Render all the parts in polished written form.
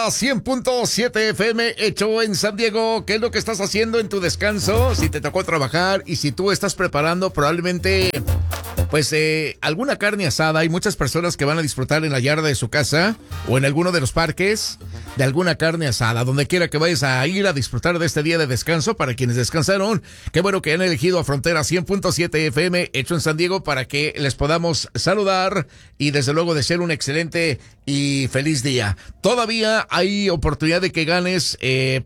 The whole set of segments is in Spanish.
Frontera 100.7 FM, hecho en San Diego. ¿Qué es lo que estás haciendo en tu descanso? Si te tocó trabajar y si tú estás preparando probablemente alguna carne asada. Hay muchas personas que van a disfrutar en la yarda de su casa o en alguno de los parques de alguna carne asada. Donde quiera que vayas a ir a disfrutar de este día de descanso, para quienes descansaron, qué bueno que han elegido a Frontera 100.7 FM, hecho en San Diego, para que les podamos saludar y desde luego desear un excelente y feliz día. Todavía hay oportunidad de que ganes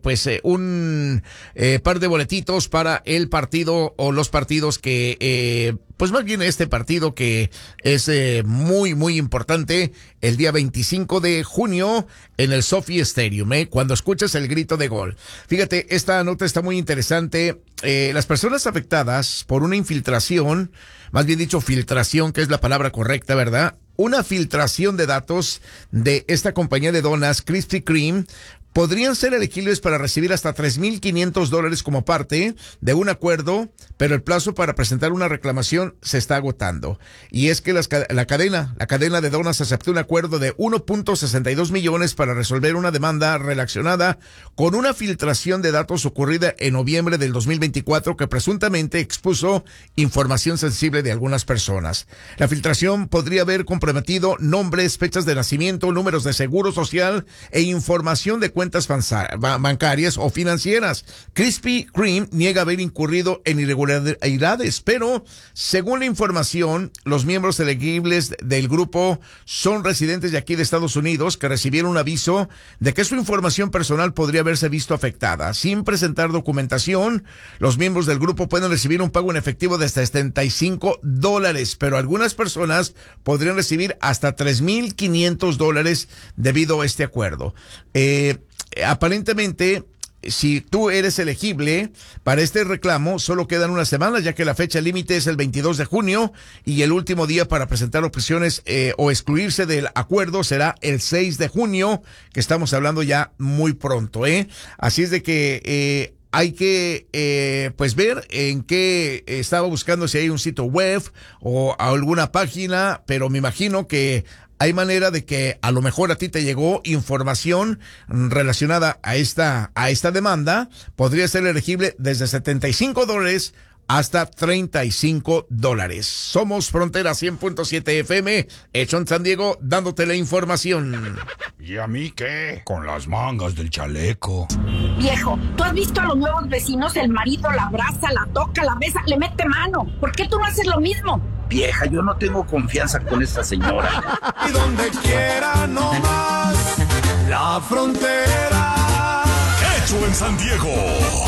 un par de boletitos para el partido o los partidos que más bien este partido que es muy, muy importante el día 25 de junio en el SoFi Stadium, cuando escuches el grito de gol. Fíjate, esta nota está muy interesante. Las personas afectadas por una infiltración, más bien dicho filtración, que es la palabra correcta, ¿verdad? Una filtración de datos de esta compañía de donas, Krispy Kreme, podrían ser elegibles para recibir hasta $3,500 como parte de un acuerdo, pero el plazo para presentar una reclamación se está agotando. Y es que la cadena de donas aceptó un acuerdo de 1.62 millones para resolver una demanda relacionada con una filtración de datos ocurrida en noviembre del 2024 que presuntamente expuso información sensible de algunas personas. La filtración podría haber comprometido nombres, fechas de nacimiento, números de seguro social e información de cuentas bancarias o financieras. Krispy Kreme niega haber incurrido en irregularidades, pero según la información, los miembros elegibles del grupo son residentes de aquí de Estados Unidos que recibieron un aviso de que su información personal podría haberse visto afectada. Sin presentar documentación, los miembros del grupo pueden recibir un pago en efectivo de hasta $75, pero algunas personas podrían recibir hasta $3,500 debido a este acuerdo. Aparentemente, si tú eres elegible para este reclamo, solo quedan unas semanas, ya que la fecha límite es el 22 de junio y el último día para presentar objeciones o excluirse del acuerdo será el 6 de junio, que estamos hablando ya muy pronto, Así es de que hay que ver en qué estaba buscando, si hay un sitio web o alguna página, pero me imagino que hay manera de que a lo mejor a ti te llegó información relacionada a esta demanda. Podría ser elegible desde $75 hasta $35. Somos Frontera 100.7 FM, hecho en San Diego, dándote la información. ¿Y a mí qué? Con las mangas del chaleco. Viejo, ¿tú has visto a los nuevos vecinos? El marido la abraza, la toca, la besa, le mete mano. ¿Por qué tú no haces lo mismo? Vieja, yo no tengo confianza con esta señora. Y donde quiera nomás, la frontera. Hecho en San Diego.